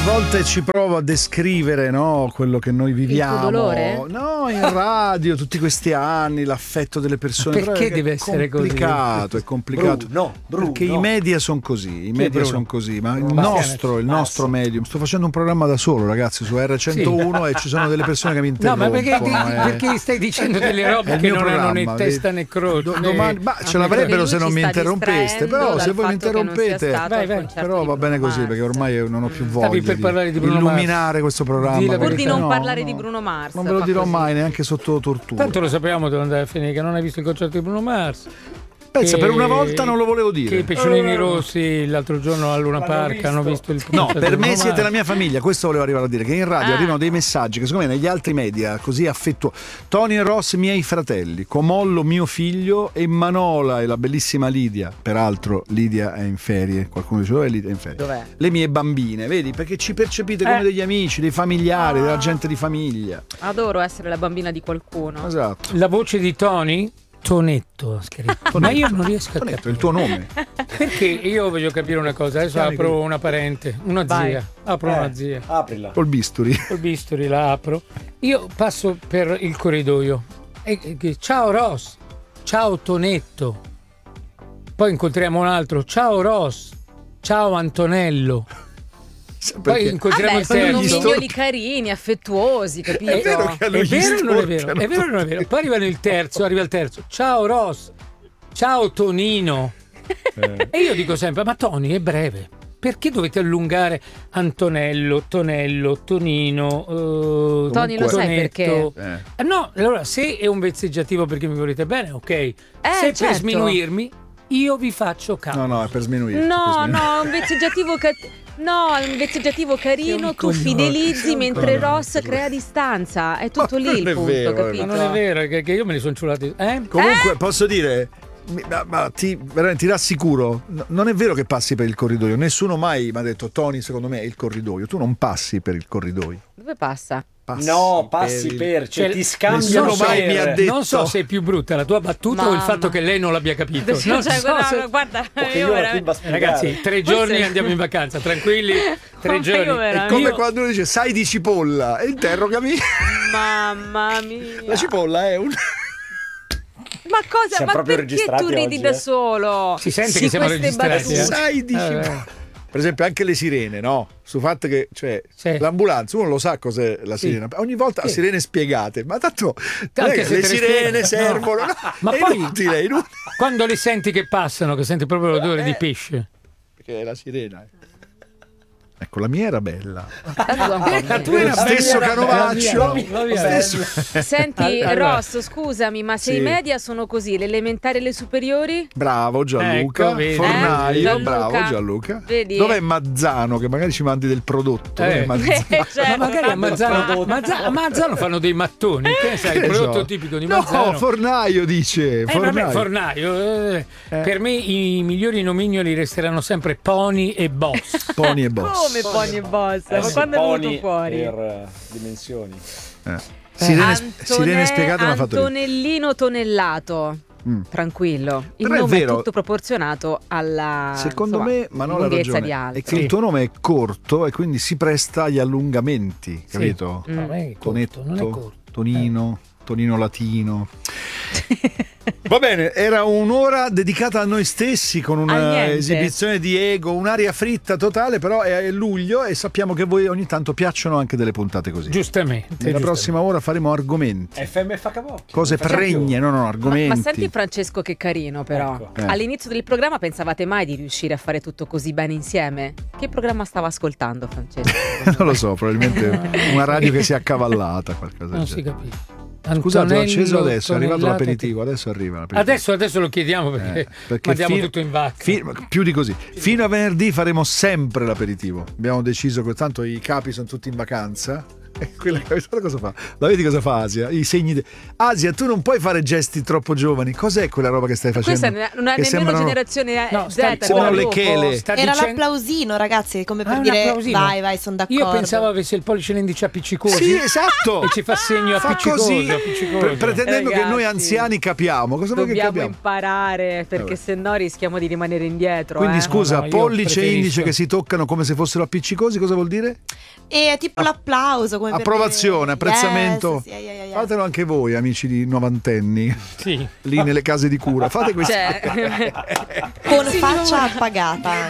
volte ci provo a descrivere, no, quello che noi viviamo. Il tuo dolore? No, in radio, tutti questi anni, l'affetto delle persone. Perché deve essere così? È complicato. Bruno. Perché i media sono così, ma il nostro medium. Sto facendo un programma da solo, ragazzi, su R101 e ci sono delle persone che mi interrompono. No, ma perché stai dicendo delle robe che non hanno né testa né croce? Domani, ce l'avrebbero se non mi interrompeste, però se voi mi interrompete, però va bene così, perché ormai non ho più voglia per parlare di Bruno illuminare Mars. Questo programma. Pur di non parlare di Bruno Mars. Non ve lo dirò mai, neanche sotto tortura. Tanto lo sappiamo dove andare a finire, che non hai visto il concerto di Bruno Mars. Pensa, per una volta non lo volevo dire. Che i Pesciolini Rossi l'altro giorno a Luna Park hanno visto il No, concerto per di me Bruno siete Mars. la mia famiglia, questo volevo arrivare a dire, che in radio arrivano dei messaggi che secondo me negli altri media così affettuosi. Tony e Ross miei fratelli, Comollo mio figlio e Manola e la bellissima Lidia. Peraltro Lidia è in ferie, qualcuno dice dove è Lidia? È in ferie. Dov'è? Le mie bambine, vedi, perché ci percepite come degli amici, dei familiari, della gente di famiglia. Adoro essere la bambina di qualcuno. Esatto. La voce di Tony? Tonetto ha scritto. Ma io non riesco a Tonetto, capire il tuo nome. perché io voglio capire una cosa. Adesso apro una parente, una Vai. zia. Apro una zia. Aprila. Col bisturi. Col bisturi la apro. Io passo per il corridoio e ciao Ross, ciao Tonetto. Poi incontriamo un altro, ciao Ross, ciao Antonello. Poi incontriamo il sono terzo. mignoli carini, affettuosi, capito? È vero che hanno È gli vero o non è vero? storpiano. È vero o non è vero? Poi arriva il terzo. Ciao Ross, ciao Tonino. E io dico sempre, ma Tony è breve. Perché dovete allungare Antonello, Tonello, Tonino? Tony, lo sai Tonetto? perché? No, allora se è un vezzeggiativo perché mi volete bene, ok. Se certo. per sminuirmi, io vi faccio caso. No, è per sminuirti. No, un vezzeggiativo un vezzeggiatiativo carino, tu fidelizzi mentre Ross crea distanza. È tutto lì non il è punto, vero, capito? Ma non è vero, che io me li sono ciulati. Comunque posso dire, ma veramente ti rassicuro, non è vero che passi per il corridoio. Nessuno mai mi ha detto Tony, secondo me è il corridoio. Tu non passi per il corridoio. Dove passa? Passi per, cioè ti scambiano. Nessuno mai mi ha detto. Non so se è più brutta la tua battuta o il fatto che lei non l'abbia capito. Non Cioè, so se- guarda, Perché io io veramente- Ragazzi, 3 giorni andiamo in vacanza, tranquilli. 3 giorni. io È veramente- come quando uno dice sai di cipolla e interrogami. Mamma mia. La cipolla è un... Ma cosa? Siamo Ma proprio perché registrati tu ridi oggi, da solo? Si sente che siamo queste registrati, battute. sai di cipolla. Per esempio anche le sirene, no? Sul fatto che Sì. l'ambulanza, uno lo sa cos'è la Sì. sirena. Ogni volta Sì. sirene spiegate, ma tanto Anche se le te le sirene spiego. servono. No. No, Ma è poi- inutile, è inutile. Quando li senti che passano, che senti proprio l'odore di pesce. Perché è la sirena. Ecco, la mia era bella. La tua era Stesso bella, Canovaccio. la mia. Senti, Allora- Ross, scusami, ma se Sì. i media sono così, le elementari e le superiori? Bravo Gianluca. Ecco, vedi. Fornaio, Gianluca. bravo Gianluca. Vedi? Dov'è Mazzano? Che magari ci mandi del prodotto. Dov'è Mazzano? Certo. Ma magari a Mazzano fanno dei mattoni, che ne sai, il Che ne prodotto so. tipico di Mazzano. No, Fornaio dice. Vabbè, Fornaio. Fornaio. Per me i migliori nomignoli resteranno sempre Pony e Boss. Pony e Boss. Come Pony e Boss? Ma quando è venuto fuori? Per dimensioni. Sirene spiegate mi ha fatto ridere. Antonellino Tonellato. Tranquillo, il Però è nome è vero. tutto proporzionato alla Secondo me, ma non ha lunghezza di ragione, altri. è che il tuo nome è corto e quindi si presta agli allungamenti, capito? No, ma è corto, Tonetto, non è corto. Tonino Latino. Va bene, era un'ora dedicata a noi stessi con A una niente. esibizione di ego, un'aria fritta totale, però è luglio e sappiamo che a voi ogni tanto piacciono anche delle puntate così. Giustamente. Nella prossima ora faremo argomenti, FMFH. cose pregne, no, argomenti. Ma senti Francesco che carino però. Ecco. All'inizio del programma pensavate mai di riuscire a fare tutto così bene insieme? Che programma stava ascoltando Francesco? Non lo so, probabilmente una radio che si è accavallata, qualcosa del Non si genere. capisce. Scusate, l'ho acceso Antonello, adesso, è arrivato Tonellato, l'aperitivo, adesso arriva l'aperitivo. Adesso lo chiediamo perché mandiamo tutto in vacca. Più di così. Fino a venerdì faremo sempre l'aperitivo. Abbiamo deciso che tanto i capi sono tutti in vacanza. Quella cosa fa? La vedi cosa fa Asia? I segni Asia, tu non puoi fare gesti troppo giovani. Cos'è quella roba che stai facendo? Questa non è nemmeno generazione Z. sembrano le chele. Era l'applausino, ragazzi, come per dire vai, sono d'accordo. Io pensavo avesse il pollice l'indice appiccicoso. Sì, esatto. E ci fa segno fa appiccicoso, così, appiccicoso. pretendendo Ragazzi, che noi anziani capiamo. Cosa vuoi che dobbiamo capiamo? imparare, perché se no rischiamo di rimanere indietro. Quindi scusa, io pollice e indice preferisco. che si toccano come se fossero appiccicosi, cosa vuol dire? E è tipo l'applauso, come per Approvazione, dire, apprezzamento. yes. Fatelo anche voi, amici di novantenni. Sì. Lì nelle case di cura. Fate questi. Cioè, Con faccia appagata.